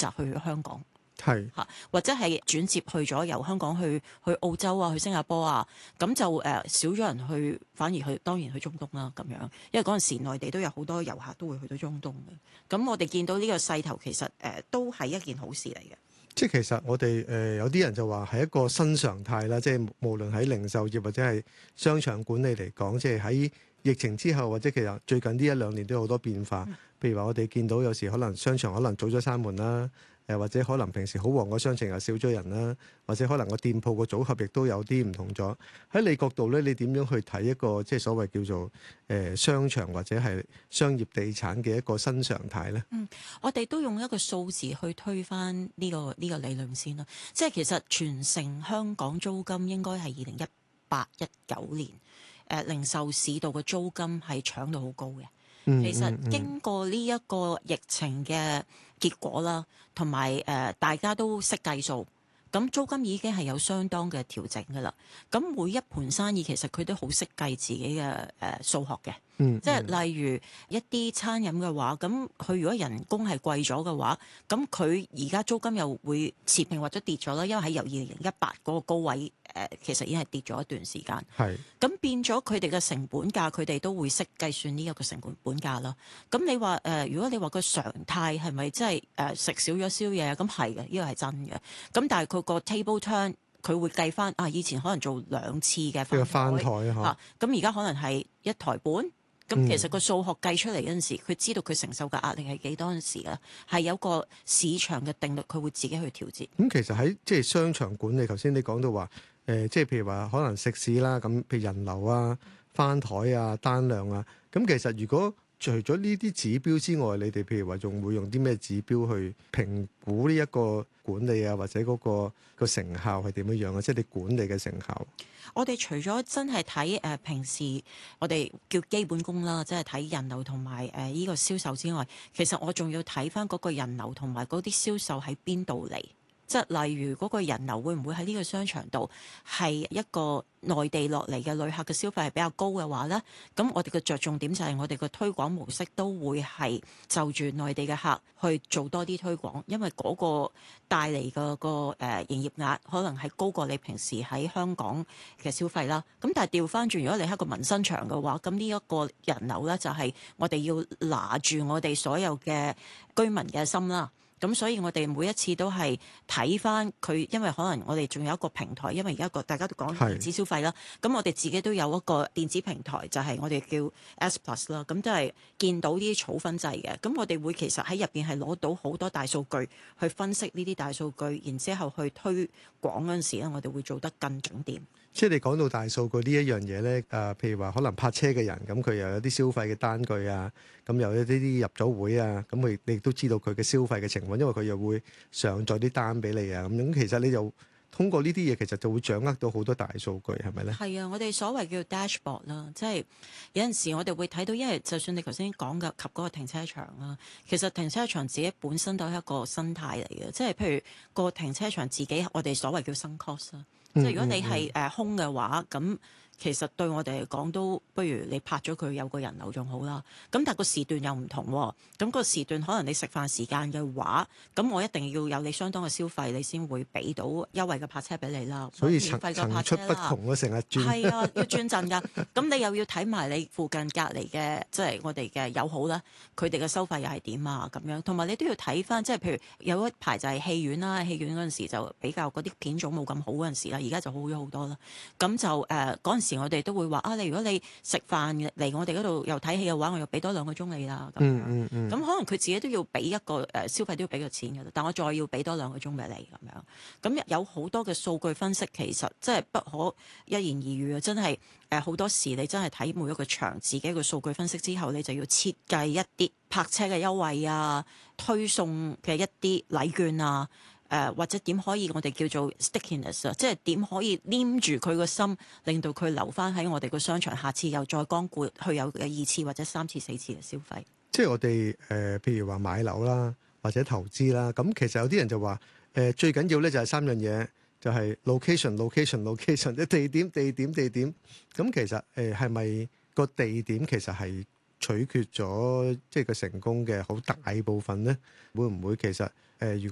擇去香港。 係或者係轉接去咗由香港去澳洲啊，去新加坡啊，咁就少咗人去，反而去當然去中東啦咁樣，因為嗰陣時內地都有好多遊客都會去到中東嘅。咁我哋見到呢個勢頭其實都係一件好事嚟嘅。 即係其實我哋有啲人就話係一個新常態啦，即係無論喺零售業或者係商場管理嚟講，即係喺疫情之後或者其實最近呢1-2年都有好多變化。譬如話我哋見到有時可能商場可能早咗閂門啦。或者可能平時好旺個商場又少咗人啦，或者可能個店鋪個組合亦都有啲唔同咗。喺你角度咧，你點樣去睇一個即係所謂叫做商場或者係商業地產嘅一個新常態咧？ 我哋都用一個數字去推翻呢個理論先啦。即係其實全城香港租金應該係2018-19年零售市道嘅租金係搶到好高嘅。其實經過呢一個疫情嘅結果啦，同埋大家都識計數，咁租金已經係有相當嘅調整㗎啦。咁每一盤生意其實佢都好識計自己嘅數學嘅。即係例如一啲餐飲嘅話，咁佢如果人工係貴咗嘅話，咁佢而家租金又會持平或者跌咗啦，因為喺由2018嗰個高位其實已經係跌咗一段時間。 係咁變咗佢哋嘅成本價，佢哋都會識計算呢一個成本價啦。咁你話如果你話個常態係咪真係食少咗宵夜？咁係嘅，呢個係真嘅。咁但係佢個 table turn 佢會計翻以前可能做2次嘅翻台咁而家可能係1台半。咁其實個數學計出嚟嗰陣時，佢知道佢承受嘅壓力係幾多陣時啊，係有個市場嘅定律，佢會自己去調節。 咁其實喺即係商場管理，頭先你講到話即係譬如話可能食肆啦，咁譬如人流啊、翻台啊、單量啊，咁其實如果除咗呢啲指標之外，你哋譬如話仲會用啲咩指標去評估呢一個管理啊，或者嗰個成效係點樣樣啊？即係你管理嘅成效。 我哋除咗真係睇平時我哋叫基本功啦，即係睇人流同埋呢個銷售之外，其實我仲要睇翻嗰個人流同埋嗰啲銷售喺邊度嚟。即係例如嗰個人流會唔會喺呢個商場度係一個內地落嚟嘅旅客嘅消費係比較高嘅話呢？咁我哋嘅着重點就係我哋嘅推廣模式都會係就住內地嘅客去做多啲推廣，因為嗰個帶嚟嘅個營業額可能係高過你平時喺香港嘅消費啦。咁但係調翻轉，如果你係一個民生場嘅話，咁呢一個人流呢，就係我哋要拿住我哋所有嘅居民嘅心啦。咁所以我哋每一次都係睇翻佢，因為可能我哋仲有一個平台，因為而家大家都講電子消費啦。咁我哋自己都有一個電子平台，就係我哋叫 S Plus 啦。咁都係見到呢啲儲分制嘅。咁我哋會其實喺入邊係攞到好多大數據去分析呢啲大數據，然之後去推廣嗰陣時咧，我哋會做得更重點。 即係你講到大數據呢一樣嘢咧，譬如話可能泊車嘅人，咁佢又有啲消費嘅單據啊，咁又有啲入咗會啊，咁你亦都知道佢嘅消費嘅情況，因為佢又會上載啲單俾你啊，咁其實你就通過呢啲嘢，其實就會掌握到好多大數據，係咪咧？ 係啊，我哋所謂叫 dashboard 啦，即係有陣時我哋會睇到，因為就算你頭先講嘅及嗰個停車場啦，其實停車場自己本身都係一個生態嚟嘅，即係譬如個停車場自己，我哋所謂叫 sunk cost 啦。即係如果你係空嘅話，咁其實對我哋嚟講都不如你拍咗佢有個人流仲好啦。咁但係個時段又唔同喎。咁個時段可能你食飯時間嘅話，咁我一定要有你相當嘅消費，你先會俾到優惠嘅泊車俾你啦。 所以免費嘅泊車啦， 層出不窮咯，成日轉。 係啊，要轉陣㗎。咁你又要睇埋你附近隔離嘅，即係我哋嘅友好啦，佢哋嘅收費又係點啊咁樣。同埋你都要睇翻，即係譬如有一排就係戲院啦，戲院嗰陣時就比較嗰啲片種冇咁好嗰陣時啦，而家就好咗好多啦。咁就嗰陣時我哋都會話你如果你食飯嚟我哋嗰度又睇戲嘅話，我又俾多2個鐘你啦。咁咁可能佢自己都要俾一個消費都要俾個錢㗎啦，但我再要俾多2個鐘俾你咁樣。咁有好多嘅數據分析，其實真係不可一言而喻啊！真係好多時你真係睇每一個場自己嘅數據分析之後，你就要設計一啲泊車嘅優惠啊，推送嘅一啲禮券啊。或者點可以我哋叫做 stickiness 啊，即係點可以黏住佢個心，令到佢留翻喺我哋個商場，下次又再光顧，去有2次或者3次、4次嘅消費。 即係我哋譬如話買樓啦，或者投資啦，咁其實有啲人就話最緊要咧就係3樣嘢，就係 location，即地點。咁其實係咪個地點其實係取決咗即係個成功嘅好大部分咧？會唔會其實如